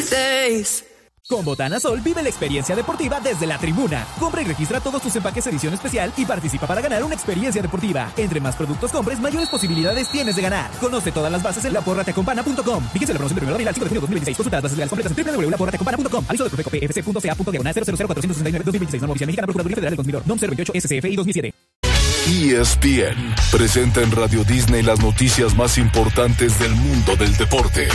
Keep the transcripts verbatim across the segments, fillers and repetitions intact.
days. Con Botana Sol vive la experiencia deportiva desde la tribuna. Compra y registra todos tus empaques edición especial y participa para ganar una experiencia deportiva. Entre más productos compres, mayores posibilidades tienes de ganar. Conoce todas las bases en la porra te acompana punto com. Fíjense la promoción de primero de abril al cinco de junio de dos mil veintiséis. Consulta las bases legales completas en doble u doble u doble u punto la porra te acompana punto com. Aviso de Profeco P F C punto C A punto diagonal cero cero cero cuatro seis nueve dos mil veintiséis. Norma Oficial Mexicana Procuraduría Federal del Consumidor. N O M cero veintiocho S C F I dos mil siete. E S P N presenta en Radio Disney las noticias más importantes del mundo del deporte.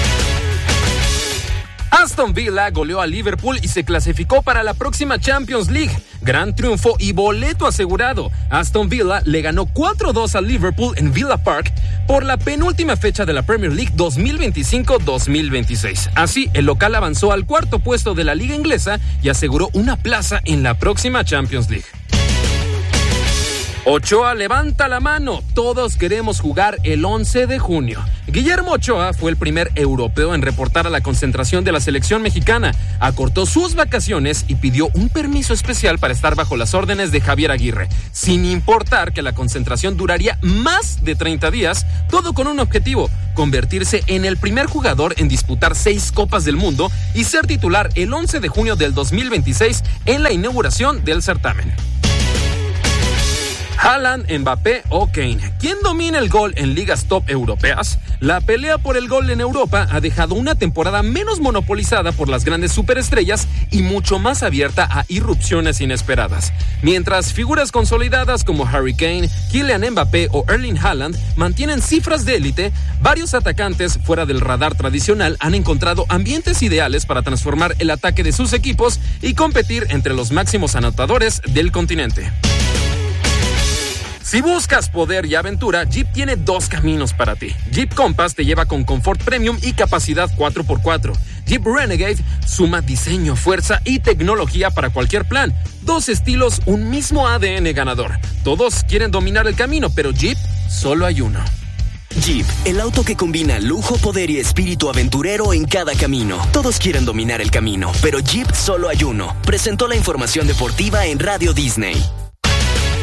Aston Villa goleó a Liverpool y se clasificó para la próxima Champions League. Gran triunfo y boleto asegurado. Aston Villa le ganó cuatro dos a Liverpool en Villa Park por la penúltima fecha de la Premier League dos mil veinticinco dos mil veintiséis. Así, el local avanzó al cuarto puesto de la liga inglesa y aseguró una plaza en la próxima Champions League. Ochoa levanta la mano, todos queremos jugar el once de junio. Guillermo Ochoa fue el primer europeo en reportar a la concentración de la selección mexicana, acortó sus vacaciones y pidió un permiso especial para estar bajo las órdenes de Javier Aguirre, sin importar que la concentración duraría más de treinta días, todo con un objetivo: convertirse en el primer jugador en disputar seis Copas del Mundo y ser titular el once de junio del dos mil veintiséis en la inauguración del certamen. Haaland, Mbappé o Kane. ¿Quién domina el gol en ligas top europeas? La pelea por el gol en Europa ha dejado una temporada menos monopolizada por las grandes superestrellas y mucho más abierta a irrupciones inesperadas. Mientras figuras consolidadas como Harry Kane, Kylian Mbappé o Erling Haaland mantienen cifras de élite, varios atacantes fuera del radar tradicional han encontrado ambientes ideales para transformar el ataque de sus equipos y competir entre los máximos anotadores del continente. Si buscas poder y aventura, Jeep tiene dos caminos para ti. Jeep Compass te lleva con confort premium y capacidad cuatro por cuatro. Jeep Renegade suma diseño, fuerza y tecnología para cualquier plan. Dos estilos, un mismo A D N ganador. Todos quieren dominar el camino, pero Jeep solo hay uno. Jeep, el auto que combina lujo, poder y espíritu aventurero en cada camino. Todos quieren dominar el camino, pero Jeep solo hay uno. Presentó la información deportiva en Radio Disney.